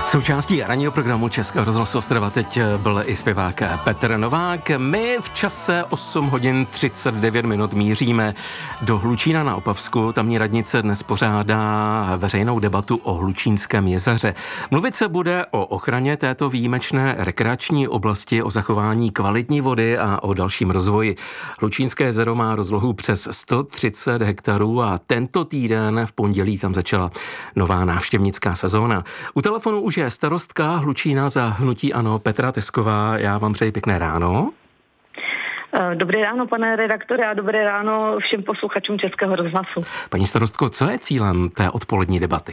Součástí ranního programu Českého rozhlasu Ostrava teď byl i zpěvák Petr Novák. My v čase 8 hodin 39 minut míříme do Hlučína na Opavsku. Tamní radnice dnes pořádá veřejnou debatu o Hlučínském jezeře. Mluvit se bude o ochraně této výjimečné rekreační oblasti, o zachování kvalitní vody a o dalším rozvoji. Hlučínské jezero má rozlohu přes 130 hektarů a tento týden v pondělí tam začala nová návštěvnická sezóna. U telefonu už je starostka Hlučína za hnutí ANO Petra Tesková. Já vám přeji pěkné ráno. Dobré ráno, pane redaktore, a dobré ráno všem posluchačům Českého rozhlasu. Paní starostko, co je cílem té odpolední debaty?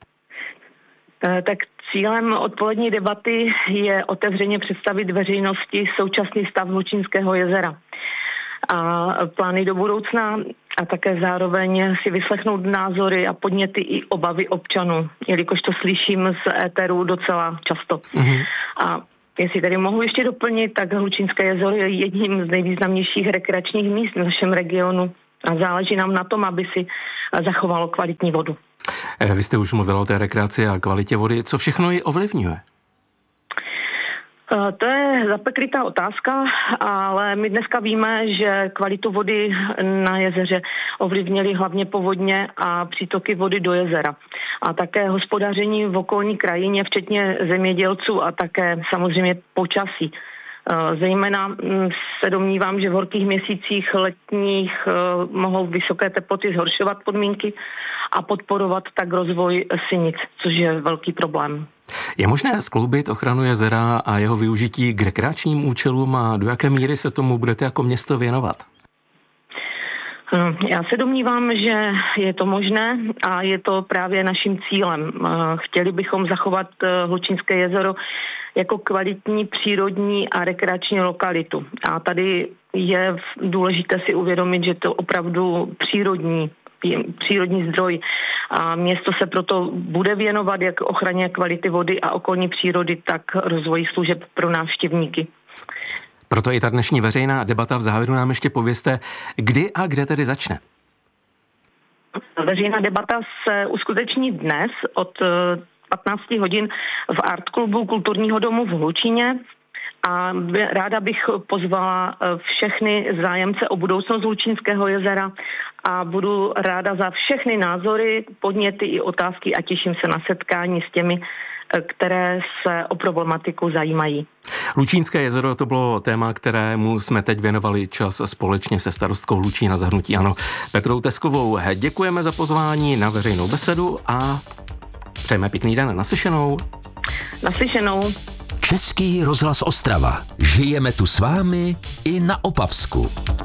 Tak cílem odpolední debaty je otevřeně představit veřejnosti současný stav Hlučínského jezera a plány do budoucna a také zároveň si vyslechnout názory a podněty i obavy občanů, jelikož to slyším z éteru docela často. Mm-hmm. A jestli tady mohu ještě doplnit, tak Hlučínské jezero je jedním z nejvýznamnějších rekreačních míst v našem regionu a záleží nám na tom, aby si zachovalo kvalitní vodu. Vy jste už mluvila o té rekreaci a kvalitě vody. Co všechno ji ovlivňuje? To je zapeklitá otázka, ale my dneska víme, že kvalitu vody na jezeře ovlivnily hlavně povodně a přítoky vody do jezera. A také hospodaření v okolní krajině, včetně zemědělců a také samozřejmě počasí. Zejména se domnívám, že v horkých měsících letních mohou vysoké teploty zhoršovat podmínky a podporovat tak rozvoj sinic, což je velký problém. Je možné skloubit ochranu jezera a jeho využití k rekreačním účelům a do jaké míry se tomu budete jako město věnovat? Já se domnívám, že je to možné a je to právě naším cílem. Chtěli bychom zachovat Hlučínské jezero jako kvalitní přírodní a rekreační lokalitu. A tady je důležité si uvědomit, že to opravdu přírodní zdroj a město se proto bude věnovat jak ochraně kvality vody a okolní přírody, tak rozvoji služeb pro návštěvníky. Proto i ta dnešní veřejná debata v závěru nám ještě povězte, kdy a kde tedy začne. Veřejná debata se uskuteční dnes od 15 hodin v Art klubu Kulturního domu v Hlučíně a ráda bych pozvala všechny zájemce o budoucnost Hlučínského jezera a budu ráda za všechny názory, podněty i otázky a těším se na setkání s těmi, které se o problematiku zajímají. Hlučínské jezero, to bylo téma, kterému jsme teď věnovali čas společně se starostkou Hlučína za hnutí ANO Petrou Teskovou. Děkujeme za pozvání na veřejnou besedu a přejeme pěkný den. Naslyšenou. Naslyšenou. Český rozhlas Ostrava. Žijeme tu s vámi i na Opavsku.